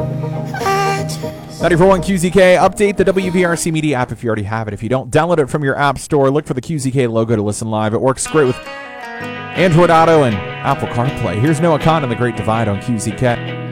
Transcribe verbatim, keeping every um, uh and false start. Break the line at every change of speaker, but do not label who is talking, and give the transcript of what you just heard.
ninety-four point one Q Z K, update the W V R C Media app if you already have it. If you don't, download it from your app store. Look for the Q Z K logo to listen live. It works great with Android Auto and Apple CarPlay. Here's Noah Khan and The Great Divide on Q Z K.